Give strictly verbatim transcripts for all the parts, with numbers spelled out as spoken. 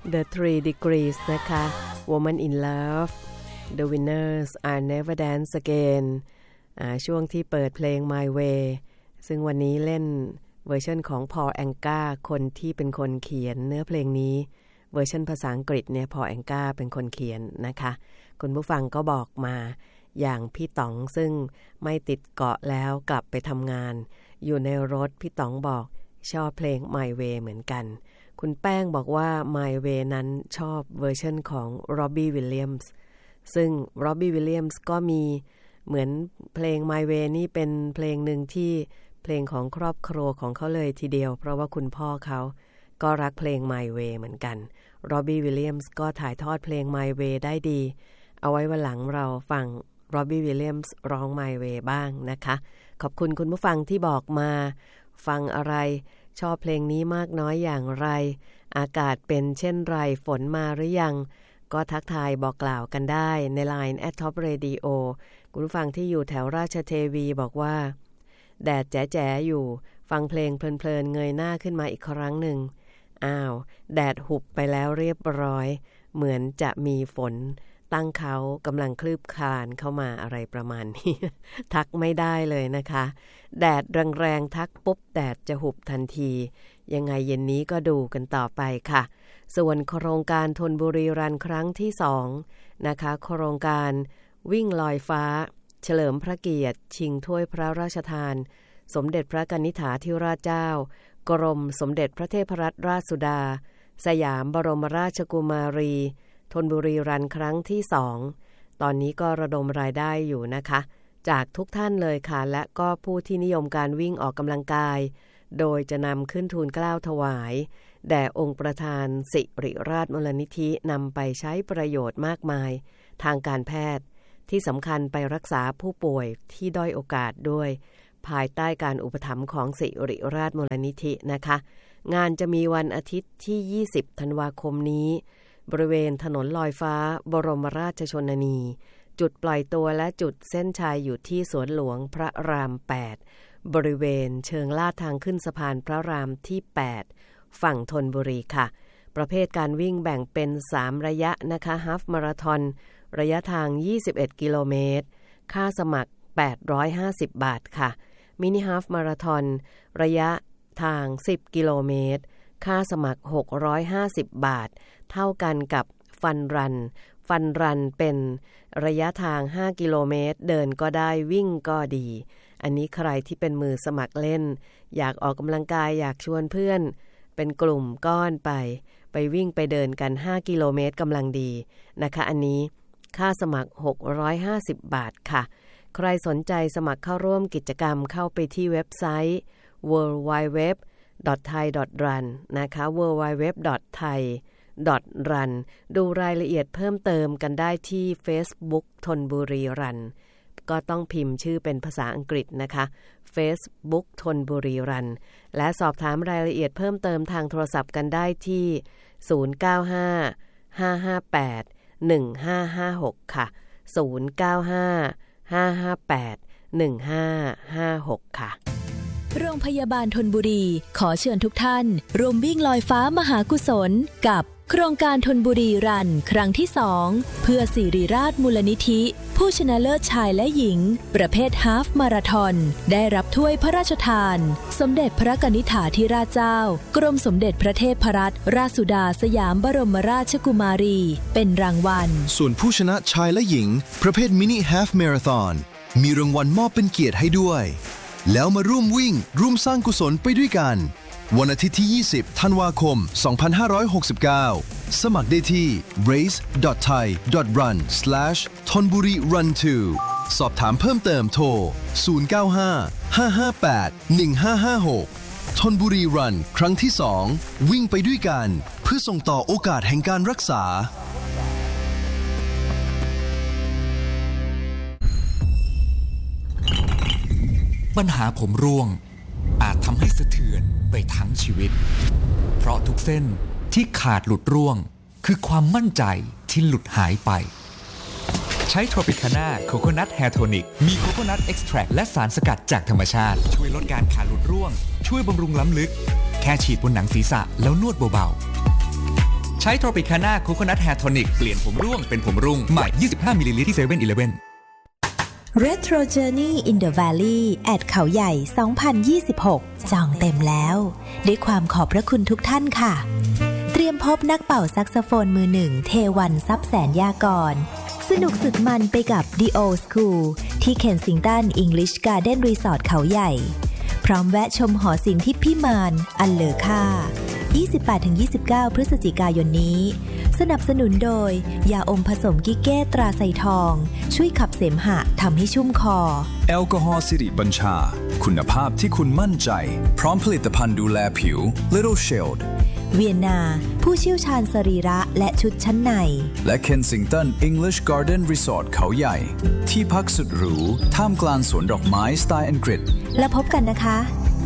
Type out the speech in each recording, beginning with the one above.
The Three Degrees นะคะ Woman in Love The Winners Are Never Dance Again อ่าช่วงที่เปิดเพลง My Way ซึ่งวันนี้เล่นเวอร์ชันของ Paul Anka คนที่เป็นคนเขียนเนื้อเพลงนี้เวอร์ชันภาษาอังกฤษเนี่ย Paul Anka เป็นคนเขียนนะคะคุณผู้ฟังก็บอกมาอย่างพี่ต๋องซึ่งไม่ติดเกาะแล้วกลับไปทำงานอยู่ในรถพี่ต๋องบอกชอบเพลง My Way เหมือนกันคุณแป้งบอกว่า My Way นั้นชอบเวอร์ชันของ Robbie Williams ซึ่ง Robbie Williams ก็มีเหมือนเพลง My Way นี่เป็นเพลงหนึ่งที่เพลงของครอบครัวของเขาเลยทีเดียวเพราะว่าคุณพ่อเขาก็รักเพลง My Way เหมือนกัน Robbie Williams ก็ถ่ายทอดเพลง My Way ได้ดีเอาไว้วันหลังเราฟัง Robbie Williams ร้อง My Way บ้างนะคะขอบคุณคุณผู้ฟังที่บอกมาฟังอะไรชอบเพลงนี้มากน้อยอย่างไรอากาศเป็นเช่นไรฝนมาหรือยังก็ทักทายบอกกล่าวกันได้ใน ไลน์ แอท ท็อป เรดิโอ คุณผู้ฟังที่อยู่แถวราชเทวีบอกว่าแดดแจ๋ๆอยู่ฟังเพลงเพลินๆเงยหน้าขึ้นมาอีกครั้งหนึ่งอ้าวแดดหุบไปแล้วเรียบร้อยเหมือนจะมีฝนตั้งเขากำลังคลืบคลานเข้ามาอะไรประมาณนี้ ทักไม่ได้เลยนะคะแดดแรงๆทักปุ๊บแดดจะหุบทันทียังไงเย็นนี้ก็ดูกันต่อไปค่ะส่วนโครงการธนบุรีรันครั้งที่สองนะคะโครงการวิ่งลอยฟ้าเฉลิมพระเกียรติชิงถ้วยพระราชทานสมเด็จพระกนิษฐาธิราชเจ้ากรมสมเด็จพระเทพรัตนราชสุดาสยามบรมราชกุมารีธนบุรีรันครั้งที่สองตอนนี้ก็ระดมรายได้อยู่นะคะจากทุกท่านเลยค่ะและก็ผู้ที่นิยมการวิ่งออกกำลังกายโดยจะนำขึ้นทูลเกล้าถวายแด่องค์ประธานสิริราชมูลนิธินำไปใช้ประโยชน์มากมายทางการแพทย์ที่สำคัญไปรักษาผู้ป่วยที่ด้อยโอกาสด้วยภายใต้การอุปถัมภ์ของสิริราชมูลนิธินะคะงานจะมีวันอาทิตย์ที่ยี่สิบธันวาคมนี้บริเวณถนนลอยฟ้าบรมราชชนนีจุดปล่อยตัวและจุดเส้นชัยอยู่ที่สวนหลวงพระรามแปดบริเวณเชิงลาดทางขึ้นสะพานพระรามที่แปดฝั่งธนบุรีค่ะประเภทการวิ่งแบ่งเป็นสามระยะนะคะฮาล์ฟมาราธอนระยะทางยี่สิบเอ็ดกิโลเมตรค่าสมัครแปดร้อยห้าสิบบาทค่ะมินิฮาล์ฟมาราธอนระยะทางสิบกิโลเมตรค่าสมัครหกร้อยห้าสิบบาทเท่ากันกับฟันรันฟันรันเป็นระยะทางห้ากิโลเมตรเดินก็ได้วิ่งก็ดีอันนี้ใครที่เป็นมือสมัครเล่นอยากออกกำลังกายอยากชวนเพื่อนเป็นกลุ่มก้อนไปไปวิ่งไปเดินกันห้ากิโลเมตรกำลังดีนะคะอันนี้ค่าสมัครหกร้อยห้าสิบบาทค่ะใครสนใจสมัครเข้าร่วมกิจกรรมเข้าไปที่เว็บไซต์ ดับเบิลยู ดับเบิลยู ดับเบิลยู ดอท ไทย ดอท รัน นะคะ ดับเบิลยู ดับเบิลยู ดับเบิลยู ดอท ไทย ดอท รัน ดูรายละเอียดเพิ่มเติมกันได้ที่ Facebook ธนบุรีรันก็ต้องพิมพ์ชื่อเป็นภาษาอังกฤษนะคะ Facebook ธนบุรีรันและสอบถามรายละเอียดเพิ่มเติมทางโทรศัพท์กันได้ที่ศูนย์ เก้า ห้า ห้า ห้า แปด หนึ่ง ห้า ห้า หกค่ะศูนย์ เก้า ห้า ห้า ห้า แปด หนึ่ง ห้า ห้า หกค่ะโรงพยาบาลธนบุรีขอเชิญทุกท่านร่วมวิ่งลอยฟ้ามหากุศลกับโครงการธนบุรีรันครั้งที่สองเพื่อสิริราชมูลนิธิผู้ชนะเลิศชายและหญิงประเภทฮาล์ฟมาราธอนได้รับถ้วยพระราชทานสมเด็จพระกนิษฐาธิราชเจ้ากรมสมเด็จพระเทพรัตนราชสุดาสยามบรมราชกุมารีเป็นรางวัลส่วนผู้ชนะชายและหญิงประเภทมินิฮาล์ฟมาราธอนมีรางวัลมอบเป็นเกียรติให้ด้วยแล้วมาร่วมวิ่งร่วมสร้างกุศลไปด้วยกันวันอาทิตย์ที่ยี่สิบธันวาคมสองพันห้าร้อยหกสิบเก้าสมัครได้ที่ race ดอท ไทย ดอท รัน สแลช ธนบุรีรันทู สอบถามเพิ่มเติมโทรศูนย์ เก้า ห้า ห้า ห้า แปด หนึ่ง ห้า ห้า หกธนบุรีรันครั้งที่สองวิ่งไปด้วยกันเพื่อส่งต่อโอกาสแห่งการรักษาปัญหาผมร่วงอาจทำให้สะเทือนไปทั้งชีวิตเพราะทุกเส้นที่ขาดหลุดร่วงคือความมั่นใจที่หลุดหายไปใช้ Tropicana Coconut Hair Tonic มีโคโคนัทเอ็กซ์แทรคและสารสกัดจากธรรมชาติช่วยลดการขาดหลุดร่วงช่วยบำรุงล้ำลึกแค่ฉีดบนหนังศีรษะแล้วนวดเบาๆใช้ช้โทรปิคาน่าโคโคนัทแฮร์โทนิกเปลี่ยนผมร่วงเป็นผมรุ่งใหม่ยี่สิบห้ามิลลิลิตรที่เซเว่นอีเลฟเว่น Retro Journey in the Valley แอดเขาใหญ่ สองพันยี่สิบหก จองเต็มแล้วด้วยความขอบพระคุณทุกท่านค่ะเตรียมพบนักเป่าแซกโซโฟนมือหนึ่งเทวันทรัพย์แสนยากรสนุกสุดมันไปกับ The Old School ที่ Kensington English Garden Resort เขาใหญ่พร้อมแวะชมหอศิลป์ที่พิมานอันเลอค่า ยี่สิบแปดถึงยี่สิบเก้า พฤศจิกายนนี้สนับสนุนโดยยาอมผสมกิเก้ตราไซทองช่วยขับเสมหะทำให้ชุ่มคอแอลกอฮอล์สิริบัญชาคุณภาพที่คุณมั่นใจพร้อมผลิตภัณฑ์ดูแลผิว Little Shield เวียนนาผู้เชี่ยวชาญสรีระและชุดชั้นในและ Kensington English Garden Resort เขาใหญ่ที่พักสุดหรูท่ามกลางสวนดอกไม้สไตล์อังกฤษแล้วพบกันนะคะ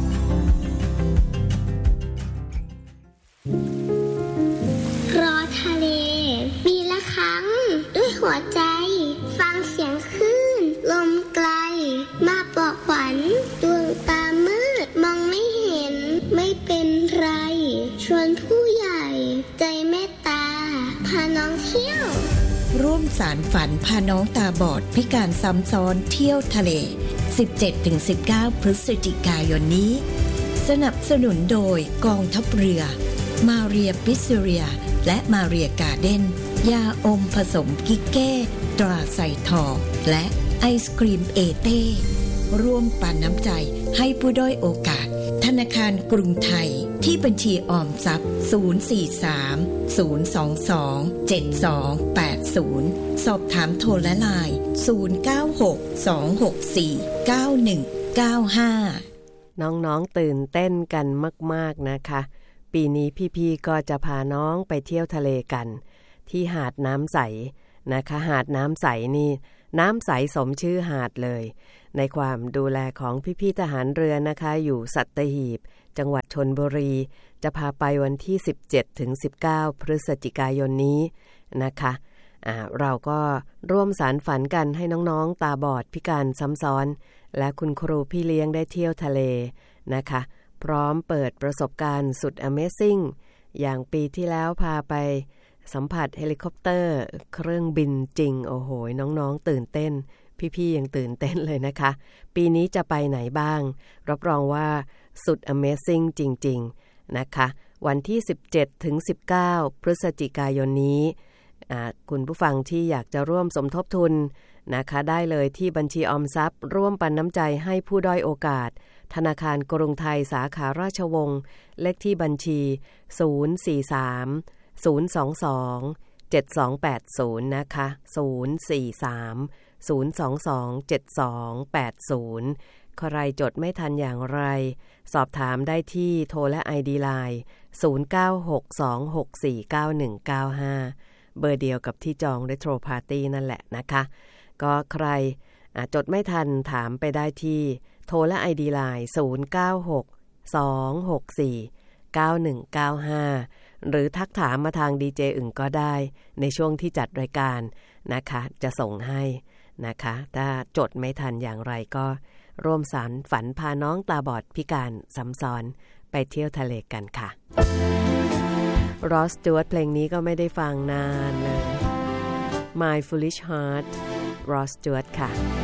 รอทะเลปีละครั้งด้วยหัวใจฟังเสียงคลื่นลมไกลมาปลอบขวัญดวงตามืดมองไม่เห็นไม่เป็นไรชวนผู้ใหญ่ใจเมตตาพาน้องเที่ยวร่วมสารฝันพาน้องตาบอดพิการซ้ำซ้อนเที่ยวทะเล สิบเจ็ดถึงสิบเก้า พฤศจิกายนนี้สนับสนุนโดยกองทัพเรือมาเรียปิซเรียและมาเรียการ์เด้นยาอมผสมกิเก้ตราไซทองและไอศกรีมเอเต้ร่วมปันน้ำใจให้ผู้ด้อยโอกาสธนาคารกรุงไทยที่บัญชีออมทรัพย์ศูนย์ สี่ สาม ศูนย์ สอง สอง เจ็ด สอง แปด ศูนย์สอบถามโทรและไลน์ศูนย์ เก้า หก สอง หก สี่ เก้า หนึ่ง เก้า ห้าน้องๆตื่นเต้นกันมากๆนะคะปีนี้พี่ๆก็จะพาน้องไปเที่ยวทะเลกันที่หาดน้ำใสนะคะหาดน้ำใสนี่น้ำใสสมชื่อหาดเลยในความดูแลของพี่ๆทหารเรือนะคะอยู่สัตหีบจังหวัดชลบุรีจะพาไปวันที่สิบเจ็ดถึงสิบเก้าพฤศจิกายนนี้นะคะอ่าเราก็ร่วมสารฝันกันให้น้องๆตาบอดพิการซ้ำซ้อนและคุณครูพี่เลี้ยงได้เที่ยวทะเลนะคะพร้อมเปิดประสบการณ์สุด Amazing อย่างปีที่แล้วพาไปสัมผัสเฮลิคอปเตอร์เครื่องบินจริงโอ้โหน้องๆตื่นเต้นพี่ๆยังตื่นเต้นเลยนะคะปีนี้จะไปไหนบ้างรับรองว่าสุด Amazing จริงๆนะคะวันที่สิบเจ็ดถึงสิบเก้าพฤศจิกายนนี้คุณผู้ฟังที่อยากจะร่วมสมทบทุนนะคะได้เลยที่บัญชีออมทรัพย์ร่วมปันน้ำใจให้ผู้ด้อยโอกาสธนาคารกรุงไทยสาขาราชวงศ์เลขที่บัญชีศูนย์ สี่ สาม ศูนย์ สอง สอง เจ็ด สอง แปด ศูนย์นะคะศูนย์ สี่ สาม ศูนย์ สอง สอง เจ็ด สอง แปด ศูนย์ใครจดไม่ทันอย่างไรสอบถามได้ที่โทรและ ไอ ดี ไลน์ ศูนย์ เก้า หก สอง หก สี่ เก้า หนึ่ง เก้า ห้าเบอร์เดียวกับที่จอง Retro Party นั่นแหละนะคะก็ใครจดไม่ทันถามไปได้ที่โทรและ ไอ ดี ไลน์ ศูนย์ เก้า หก สอง หก สี่ เก้า หนึ่ง เก้า ห้าหรือทักถามมาทางดีเจอึ่งก็ได้ในช่วงที่จัดรายการนะคะจะส่งให้นะคะถ้าจดไม่ทันอย่างไรก็ร่วมสารฝันพาน้องตาบอดพิการซ้ำซ้อนไปเที่ยวทะเลกันค่ะรอส สจ๊วตเพลงนี้ก็ไม่ได้ฟังนานเลย My Foolish Heart รอส สจ๊วตค่ะ